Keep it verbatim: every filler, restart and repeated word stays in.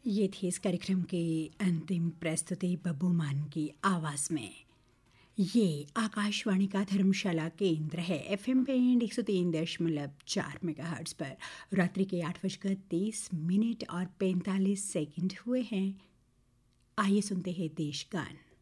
ये थी इस कार्यक्रम की अंतिम प्रस्तुति बब्बू मान की आवाज़ में। ये आकाशवाणी का धर्मशाला केंद्र है। एफएम बैंड एक सौ तीन दशमलव चार मेगाहर्ट्ज पर रात्रि के आठ बजकर तीस मिनट और पैंतालीस सेकंड हुए हैं। आइए सुनते हैं देश गान।